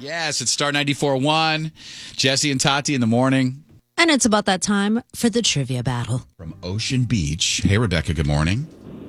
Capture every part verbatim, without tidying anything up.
Yes, it's Star ninety-four point one. Jesse and Tati in the morning. And it's about that time for the trivia battle. From Ocean Beach. Hey, Rebecca, good morning.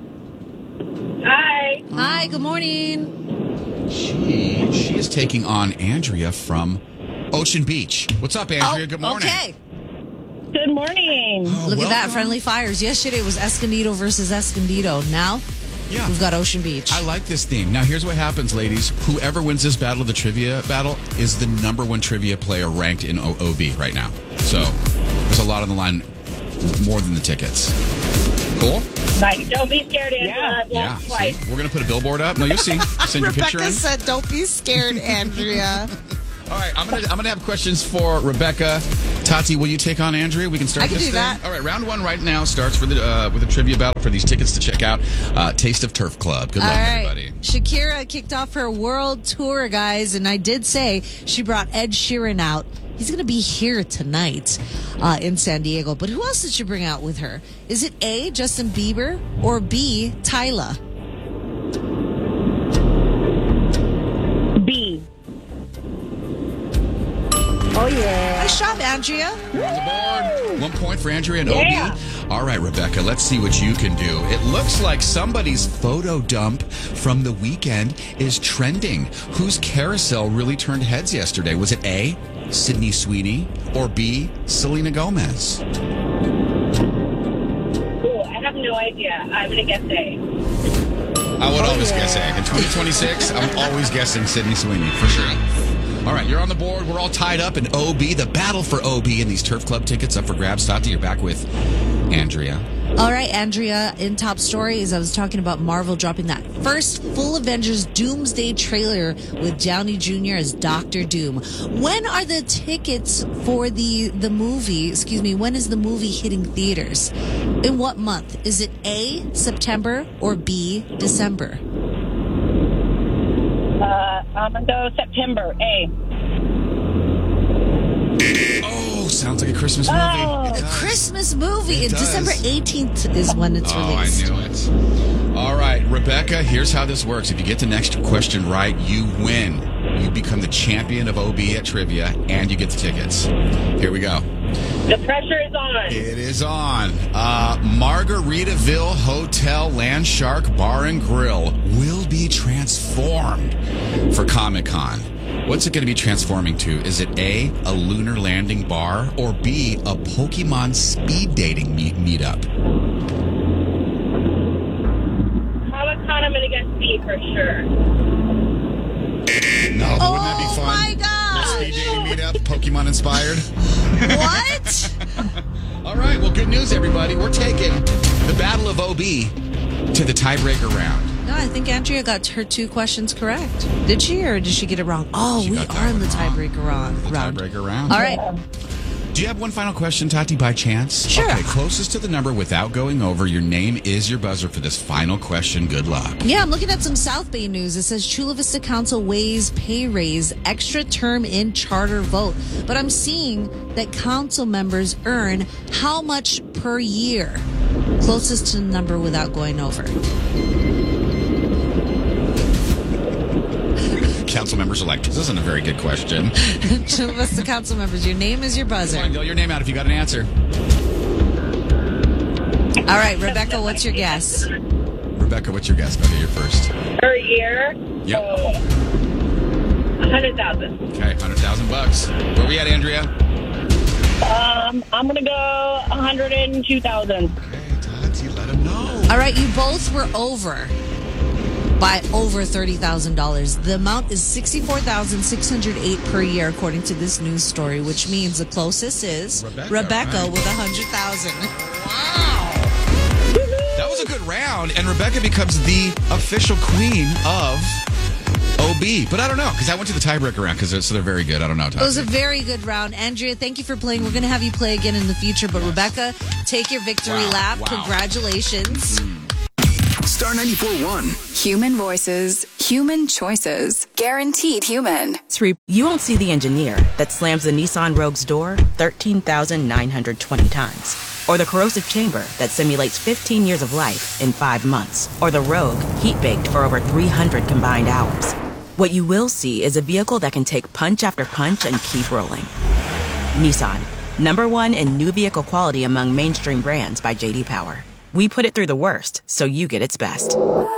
Hi. Hi, good morning. She she is taking on Andrea from Ocean Beach. What's up, Andrea? Oh, good morning. Okay. Good morning. Oh, Look at that, welcome. friendly fires. Yesterday was Escondido versus Escondido. Now Yeah. we've got Ocean Beach. I like this theme. Now, here's what happens, ladies. Whoever wins this battle of the trivia battle is the number one trivia player ranked in o- OB right now. So there's a lot on the line, more than the tickets. Cool? Nice. Don't be scared, Angela. Yeah. I've lost See? twice. We're going to put a billboard up. No, you'll see. Send your picture in. Rebecca said, "Don't be scared, Andrea." All right, I'm gonna I'm gonna have questions for Rebecca. Tati, will you take on Andrea? We can start I can this do thing. that. All right, round one right now starts for the uh, with a trivia battle for these tickets to check out uh, Taste of Turf Club. Good luck, All right. everybody. Shakira kicked off her world tour, guys, and I did say she brought Ed Sheeran out. He's going to be here tonight uh, in San Diego. But who else did she bring out with her? Is it A, Justin Bieber, or B, Tyla? B. Oh, yeah. Nice job, Andrea. You're on the board. One point for Andrea and Yeah. O B. All right, Rebecca, let's see what you can do. It looks like somebody's photo dump from the weekend is trending. Whose carousel really turned heads yesterday? Was it A, Sydney Sweeney, or B, Selena Gomez? Cool. I have no idea. I'm going to guess A. I would always guess A. In twenty twenty-six, I'm always guessing Sydney Sweeney, for sure. All right, you're on the board. We're all tied up in O B. The battle for O B and these Turf Club tickets up for grabs. Tati, you're back with Andrea. All right, Andrea, in top stories, I was talking about Marvel dropping that first full Avengers Doomsday trailer with Downey Junior as Doctor Doom. When are the tickets for the, the movie, excuse me, when is the movie hitting theaters? In what month? Is it A, September, or B, December? Uh, I'm going to go September. A. Oh, sounds like a Christmas movie. Oh. It A does. Christmas movie. It And does. December eighteenth is when it's Oh, I released. knew it. All right, Rebecca, here's how this works. If you get the next question right, you win. You become the champion of O B at trivia, and you get the tickets. Here we go. The pressure is on. It is on. Uh, Margaritaville Hotel Land Shark Bar and Grill will be transformed for Comic-Con. What's it going to be transforming to? Is it A, a lunar landing bar, or B, a Pokemon speed dating meet- meetup? Comic-Con, I'm going to guess B for sure. No, wouldn't that be Oh, fun? my gosh. Speed dating meetup, Pokemon inspired. What? All right, well, good news, everybody. We're taking the Battle of O B to the tiebreaker round. No, I think Andrea got her two questions correct. Did she, or did she get it wrong? Oh, She we got that are in the one wrong. tiebreaker round. The round. tiebreaker round. All right. Do you have one final question, Tati, by chance? Sure. Okay, closest to the number without going over. Your name is your buzzer for this final question. Good luck. Yeah, I'm looking at some South Bay news. It says Chula Vista Council weighs pay raise, extra term in charter vote. But I'm seeing that council members earn how much per year? Closest to the number without going over. Council members elect. This isn't a very good question. Chula Vista Council members, your name is your Come buzzer. on, yell your name out if you got an answer. All right, Rebecca, what's your guess? Rebecca, what's your guess? Go you're first. Per year? Yep. Oh, one hundred thousand. Okay, one hundred thousand bucks. Where we at, Andrea? Um, I'm going to go one hundred two thousand. Okay, Tati, let him know. All right, you both were over by over thirty thousand dollars. The amount is sixty-four thousand six hundred eight dollars per year, according to this news story, which means the closest is Rebecca, Rebecca, right? with one hundred thousand dollars. Wow. That was a good round, and Rebecca becomes the official queen of O B. But I don't know, because I went to the tiebreaker round, because they're, so they're very good. I don't know, It was Tati. a very good round. Andrea, thank you for playing. We're going to have you play again in the future. But Rebecca, take your victory Wow, lap. wow. Congratulations. Star ninety-four point one. Human voices, human choices, guaranteed human. Three, you won't see the engineer that slams the Nissan Rogue's door thirteen thousand nine hundred twenty times. Or the corrosive chamber that simulates fifteen years of life in five months. Or the Rogue heat baked for over three hundred combined hours. What you will see is a vehicle that can take punch after punch and keep rolling. Nissan, number one in new vehicle quality among mainstream brands by J D Power. We put it through the worst, so you get its best.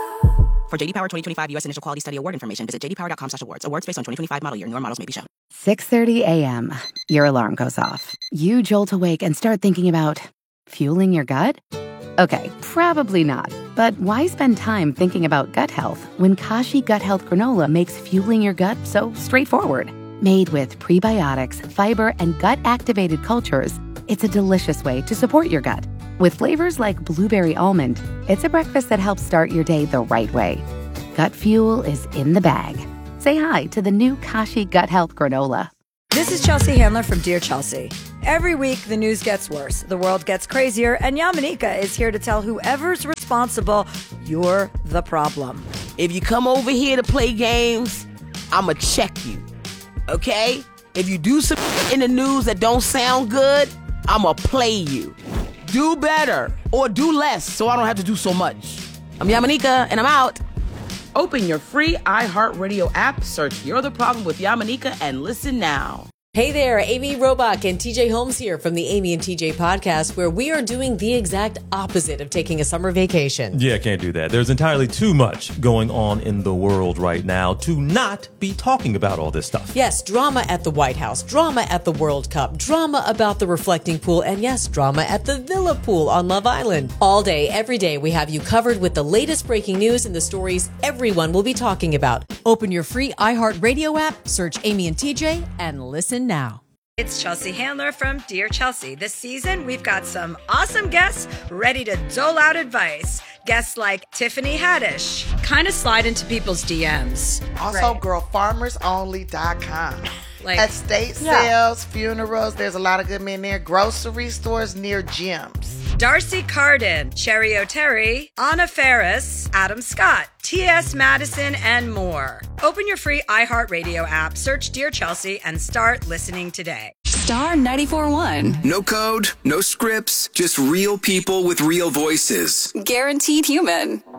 For J D Power twenty twenty-five U S Initial Quality Study Award information, visit j d power dot com slash awards. Awards based on twenty twenty-five model year. Newer models may be shown. six thirty a.m. Your alarm goes off. You jolt awake and start thinking about fueling your gut? Okay, probably not. But why spend time thinking about gut health when Kashi Gut Health Granola makes fueling your gut so straightforward? Made with prebiotics, fiber, and gut-activated cultures, it's a delicious way to support your gut. With flavors like blueberry almond, it's a breakfast that helps start your day the right way. Gut fuel is in the bag. Say hi to the new Kashi Gut Health Granola. This is Chelsea Handler from Dear Chelsea. Every week, the news gets worse, the world gets crazier, and Yamanika is here to tell whoever's responsible, you're the problem. If you come over here to play games, I'ma check you, okay? If you do some in the news that don't sound good, I'ma play you. Do better, or do less, so I don't have to do so much. I'm Yamanika, and I'm out. Open your free iHeartRadio app, search You're the Problem with Yamanika, and listen now. Hey there, Amy Robach and T J Holmes here from the Amy and T J podcast, where we are doing the exact opposite of taking a summer vacation. Yeah, can't do that. There's entirely too much going on in the world right now to not be talking about all this stuff. Yes, drama at the White House, drama at the World Cup, drama about the reflecting pool, and yes, drama at the Villa Pool on Love Island. All day, every day, we have you covered with the latest breaking news and the stories everyone will be talking about. Open your free iHeartRadio app, search Amy and T J, and listen now. It's Chelsea Handler from Dear Chelsea. This season, we've got some awesome guests ready to dole out advice. Guests like Tiffany Haddish, kind of slide into people's D Ms. Also, Right. girl farmers only dot com. Like- Estate Yeah. sales, funerals, there's a lot of good men there. Grocery stores near gyms. Darcy Carden, Cherry O'Terry, Anna Ferris, Adam Scott, T S Madison, and more. Open your free iHeartRadio app, search Dear Chelsea, and start listening today. Star ninety-four point one. No code, no scripts, just real people with real voices. Guaranteed human.